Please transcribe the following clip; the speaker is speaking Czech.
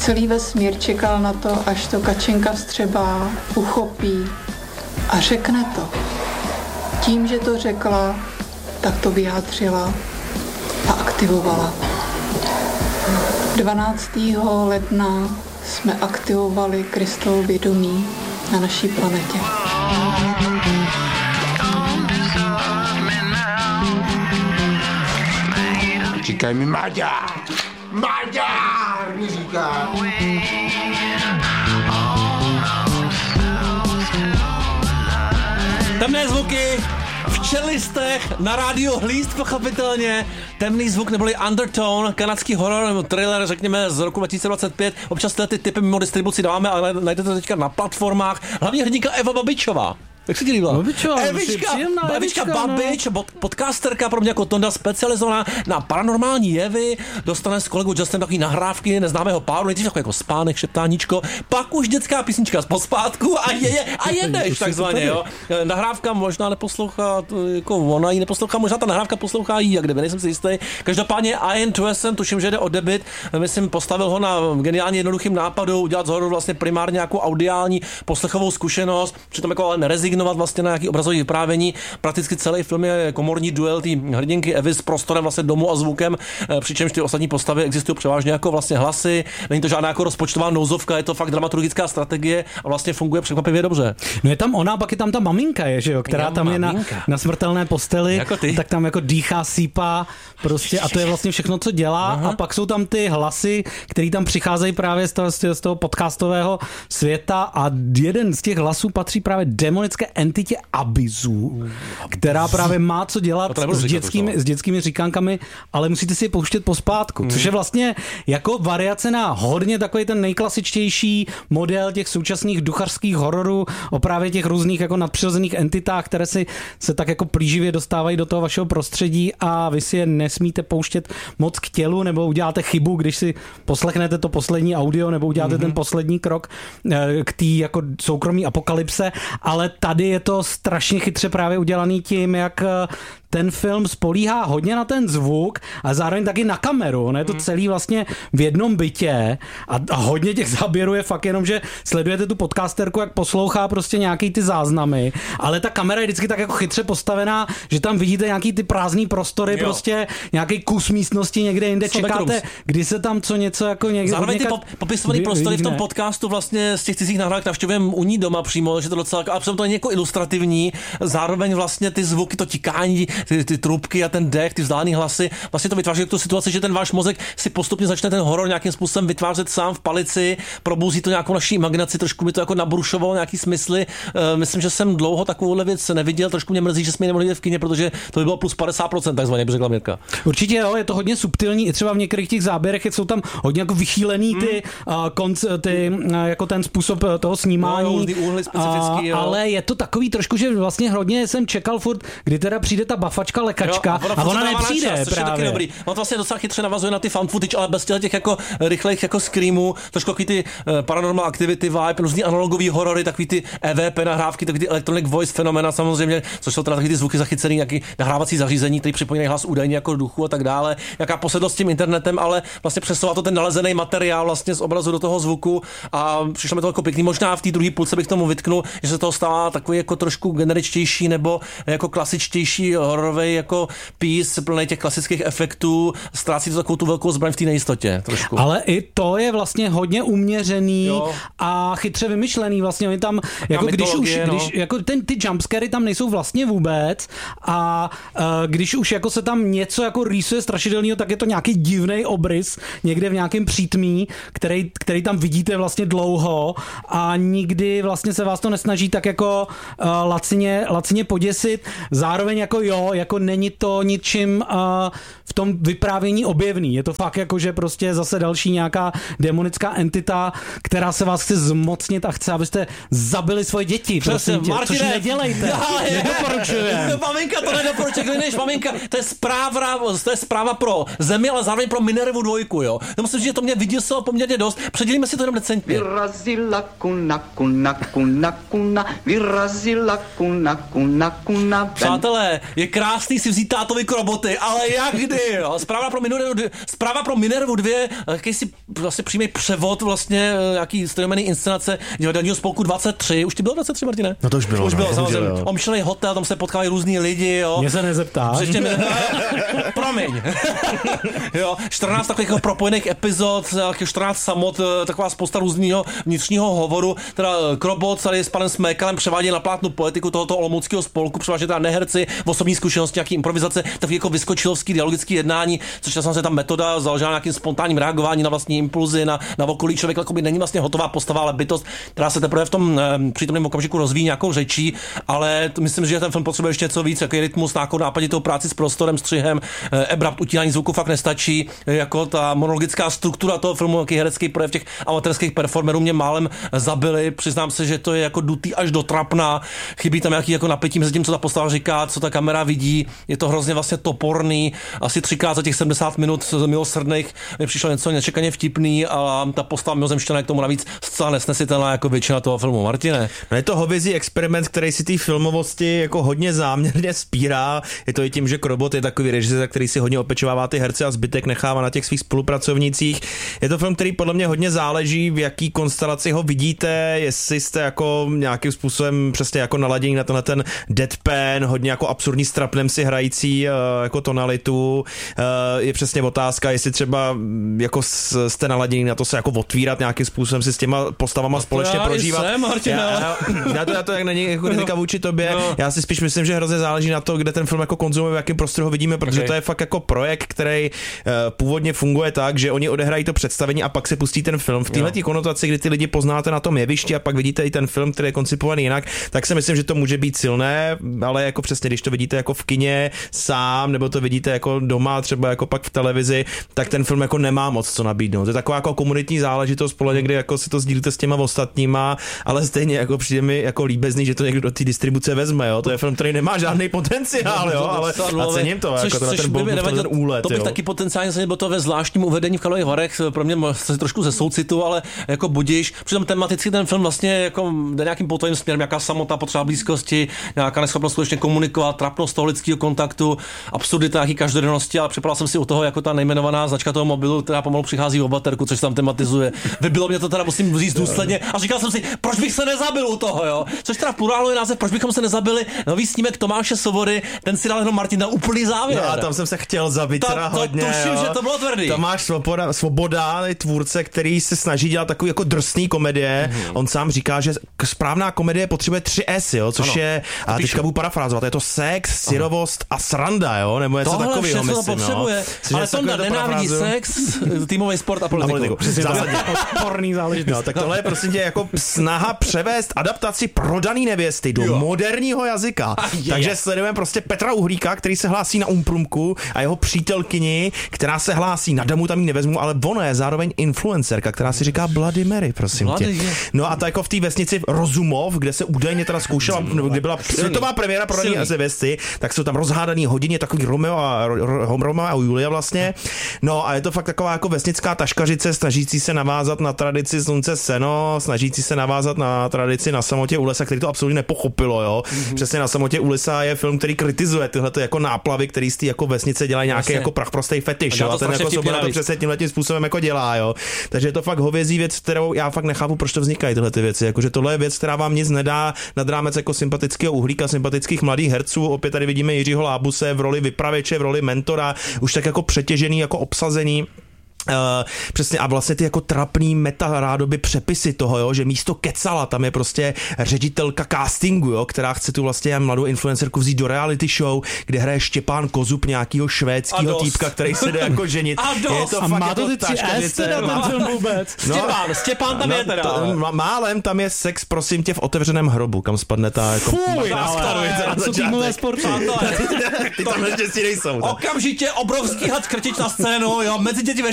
celý vesmír čekal na to, až to Kačenka vstřebá, uchopí a řekne to. Tím, že to řekla, tak to vyjádřila a aktivovala. 12. ledna jsme aktivovali Kristovo vědomí na naší planetě. Říkaj mi Maďar! Maďar mi říká! Temné zvuky v čelistech na rádiu Hlíst, pochopitelně. Temný zvuk neboli Undertone, kanadský horor nebo thriller, řekněme, z roku 2025. Občas ty typy mimo distribuci dáváme, ale najdete to teďka na platformách. Hlavní hrdinka Eva Babičová. Jak se ti líbila? Evička Babič, podcasterka, pro mě jako Tonda, specializovaná na paranormální jevy, dostane s kolegou Justem takový nahrávky neznámého páru, nejdřív jako spánek, šeptáníčko, pak už dětská písnička z pospátku a jedeš takzvaně, jo. Nahrávka možná neposlouchá, jako ona ji neposlouchá, možná ta nahrávka poslouchá jí, jak kdyby, nejsem si jistý. Každopádně Ian Twesen, tuším, že jde o debut, myslím, postavil ho na geniálně jednoduchým nápadu udělat z hororu vlastně primárně nějakou audiální poslechovou zkušenost, přitom jako ale nerezignovat vlastně na nějaký obrazový vyprávění. Prakticky celý film je komorní duel té hrdinky Evy s prostorem vlastně domu a zvukem, přičemž ty ostatní postavy existují převážně jako vlastně hlasy. Není to žádná jako rozpočtová nouzovka, je to fakt dramaturgická strategie a vlastně funguje překvapivě dobře. No je tam ona, pak je tam ta maminka, že jo, která tam je na smrtelné posteli, jako tak tam jako dýchá, sípá prostě a to je vlastně všechno, co dělá. Aha. A pak jsou tam ty hlasy, který tam přicházejí právě z toho podcastového světa a jeden z těch hlasů patří právě demonické entitě Abyzu, která právě má co dělat s dětskými říkankami, ale musíte si je pouštět pospátku, což je vlastně jako variace na hodně takový ten nejklasičtější model těch současných duchařských hororů o právě těch různých jako nadpřirozených entitách, které se tak jako plíživě dostávají do toho vašeho prostředí a vy si je nesmíte pouštět moc k tělu, nebo uděláte chybu, když si poslechnete to poslední audio, nebo uděláte ten poslední krok k té jako soukromí apokalypse, ale tady je to strašně chytře právě udělaný tím, jak ten film spolíhá hodně na ten zvuk a zároveň taky na kameru. Ono je to celý vlastně v jednom bytě a hodně těch záběrů je fakt jenom, že sledujete tu podcasterku, jak poslouchá prostě nějaký ty záznamy, ale ta kamera je vždycky tak jako chytře postavená, že tam vidíte nějaký ty prázdný prostory, prostě nějaký kus místnosti někde jinde, čekáte, kdy se tam něco jako někde... Zároveň ty popisovaný prostory v tom podcastu vlastně z těch cizích nahrávek navštěvujeme u ní doma přímo, že to docela, a přitom to je jako ilustrativní, zároveň vlastně ty zvuky, to tikání, ty trubky a ten dech, ty vzdálený hlasy, vlastně to vytváří tu situaci, že ten váš mozek si postupně začne ten horor nějakým způsobem vytvářet sám v palici, probouzí to nějakou naší imaginaci, trošku mi to jako nabrušovalo nějaký smysly. Myslím, že jsem dlouho takovouhle věc neviděl, trošku mě mrzí, že jsme ji nemohli vidět v kině, protože to by bylo plus 50%, takzvaně, by řekla Mirka. Určitě jo, je to hodně subtilní, i třeba v některých těch záběrech jsou tam hodně jako vychýlený jako ten způsob toho snímání, úhly specifický, ale je to takový trošku, že vlastně hodně jsem čekal furt, kdy teda přijde ta bafačka lékačka a ona nepřijde čas, právě. Je taky dobrý. On vlastně docela chytře navazuje na ty found footage, ale bez těch jako rychlejch jako screamů, trošku takový ty paranormal activity vibe, různý analogový horory, takový ty EVP nahrávky, takový ty electronic voice fenomena samozřejmě, což jsou teda takový ty zvuky zachycený, nějaký nahrávací zařízení, který připojínají hlas údajně jako duchu a tak dále. Jaká posedlost s tím internetem, ale vlastně přesouvá to ten nalezený materiál vlastně z obrazu do toho zvuku a přišlo mi to jako pěkný. Možná v té druhé půlce bych tomu vytknul, že se toho stává takový jako trošku generičtější nebo jako klasičtější hororový jako piece plný těch klasických efektů, ztrácí to takovou tu velkou zbraň v té nejistotě trošku. Ale i to je vlastně hodně uměřený a chytře vymyšlený vlastně. Oni tam jako když jako ty jumpscary tam nejsou vlastně vůbec a když už jako se tam něco jako rýsuje strašidelného, tak je to nějaký divnej obrys někde v nějakém přítmí, který tam vidíte vlastně dlouho a nikdy vlastně se vás to nesnaží tak jako lacině poděsit. Zároveň jako není to ničím v tom vyprávění objevný. Je to fakt jako, že prostě zase další nějaká demonická entita, která se vás chce zmocnit a chce, abyste zabili svoje děti. Přesně, což nedělejte. Nedoporučujem. Maminka to nedoporučuje, než maminka, to je zpráva pro Zemi, ale zároveň pro Minervu 2, jo. Já musím říct, že to mě vyděsilo poměrně dost. Předělíme si to jenom decentně. Vyrazila kuna, vyrazila kuna. Přátelé, je krásný si vzít tátovi kroboty, ale jak kdy, jo? Zpráva pro Minervu 2, jakýsi vlastně přímý převod vlastně nějaký stejnomenný inscenace divadelního spolku 23. Už ty bylo 23, Martine? No to už bylo. Už bylo, samozřejmě. Omšlený hotel, tam se potkávají různý lidi, jo. Mě se nezeptáš. Promiň. Jo, 14 takových propojených epizod, 14 samot, taková spousta různého vnitřního hovoru, teda Krobot tady s panem Smékalem převádějí na plátnu poetiku tohoto olomouckého spolku, převážně teda neherci, osobní zkušenosti, nějaký improvizace, takový jako vyskočilovský dialogický jednání, což je samozřejmě ta metoda založená na nějakým spontánním reagování na vlastní impulzy, na okolí. Člověk jakoby není vlastně hotová postava, ale bytost, která se teprve v tom přítomném okamžiku rozvíjí nějakou řečí, ale myslím, že ten film potřebuje ještě něco víc, jaký rytmus, nápaditou práci s prostorem, střihem, abrupt utírání zvuku fakt nestačí, jako ta monologická struktura toho filmu, jaký herecký projev těch amatérských performerů mě málem zabili. Přiznám se, že to je jako dutý až do trapna. Chybí tam nějaký jako napětí mezi tím, co ta postava říká, co ta kamera vidí. Je to hrozně vlastně toporný. Asi 3krát za těch 70 minut milosrdných mi přišlo něco nečekaně vtipný a ta postava mimozemštěná je k tomu navíc zcela nesnesitelná jako většina toho filmu. Martine. No je to hovězí experiment, který si té filmovosti jako hodně záměrně spírá. Je to i tím, že Krobot je takový režisér, který si hodně opečovává ty herce a zbytek nechává na těch svých spolupracovnících. Je to film, který podle mě hodně záleží, v jaký konstelaci ho vidíte, jestli jste jako nějakým způsobem přesně jako naladění na tenhle ten deadpan, hodně jako absurdní strapnem si hrající jako tonalitu. Je přesně otázka, jestli třeba jako jste naladění na to se jako otvírat nějakým způsobem si s těma postavama společně prožívat. Já to jak není jako kritika vůči tobě. No. Já si spíš myslím, že hrozně záleží na to, kde ten film jako konzumuje, v jakém prostoru ho vidíme, protože to je fakt jako projekt, který původně funguje tak, že oni odehrají to představení a pak se pustí ten film. V této konotaci, kdy ty lidi poznáte na tom jevišti a pak vidíte i ten film, který je koncipovaný jinak, tak si myslím, že to může být silné, ale jako přesně, když to vidíte jako v kině sám, nebo to vidíte jako doma, třeba jako pak v televizi, tak ten film jako nemá moc co nabídnout. To je taková jako komunitní záležitost, podle někdy jako si to sdílíte s těma ostatníma, ale stejně jako přijde mi jako líbezný, že to někdo do té distribuce vezme, jo. To je film, který nemá žádný potenciál, jo, ale a cením to, jako ten úlet. To bych taky potenciálně se bylo to ve zvláštním uvedení v Karlových Varech, pro mě se trošku ze soucitu, ale jako budíš. Přitom tematicky ten film vlastně jako jde nějakým potojným směrem, nějaká samota, potřeba blízkosti, nějaká neschopnost skutečně komunikovat, trapnost toho lidského kontaktu, absurdita nějaký každodennosti, ale připadal jsem si u toho jako ta nejmenovaná značka toho mobilu, která pomalu přichází v baterku, což tam tematizuje. Vybilo mě to teda, musím říct důsledně, a říkal jsem si, proč bych se nezabil u toho, jo? Což teda v plurálu je název, proč bychom se nezabili. Nový snímek Tomáše Svobory, ten si dal jenom Martin na úplný závěr. No a tam jsem se chtěl zabít teda hodně. Tuším, že to bylo tvrdý. Tomáš Svoboda je tvůrce, který se snaží dělat takový jako drsný komedie. On sám říká, že správná komedie potřebuje 3 S, jo, což je, a teďka budu parafrázovat, je to sex, syrovost a sranda, jo, nebo něco takového, myslím, potřebuje. No. Ale Tonda nenávidí sex, týmový sport a politiku. Zásadně. Odporný záležitost. No, tak tohle je prostě jako snaha převést adaptaci Prodaný nevěsty do moderního jazyka. Takže sledujeme prostě Petra Uhlíka, který se hlásí na Umprumku a jeho přítelkyni, která se hlásí na damu, tam ji nevezmu, ale ona je zároveň influencerka, která si říká Bloody Mary, prosím tě. No a to jako v té vesnici Rozumov, kde se údajně teda zkoušela, kde byla světová premiéra Prodaný nevěsty, tak jsou tam rozhádaný hodiny, takový Romeo a Julia vlastně. No a je to fakt taková jako vesnická taškařice, snažící se navázat na tradici Slunce seno, snažící se navázat na tradici Na samotě u lesa, který to absolutně nepochopilo, jo. Přesně Na samotě u lesa je film, který kritizuje tyhle jako náplavy, který z té jako vesnice dělají nějaký jako prachprostej fetiš, jo. A ten jako Svoboda to přesně tímhletím způsobem jako dělá, jo. Takže je to fakt hovězí věc, kterou já fakt nechápu, proč to vznikají tyhle ty věci, jakože tohle je věc, která vám nic nedá nad rámec jako sympatického Uhlíka, sympatických mladých herců. Opět tady vidíme Jiřího Lábuse v roli vypravěče, v roli mentora, už tak jako přetěžený, jako obsazený. Přesně a vlastně ty jako trapný meta rádoby přepisy toho, jo, že místo Kecala tam je prostě ředitelka castingu, jo, která chce tu vlastně mladou influencerku vzít do reality show, kde hraje Štěpán Kozub, nějakýho švédského týpka, který se jde jako ženit. Je to a fakt má jako to ty 3 S teda ten film vůbec. Štěpán tam je teda. Málem tam je sex, prosím tě, v otevřeném hrobu, kam spadne ta jako... Fuj, a co týmové sporty? Ty tam naštěstí nejsou. Okamžitě obrovský had skrtič na scénu, jo, mezi děti ve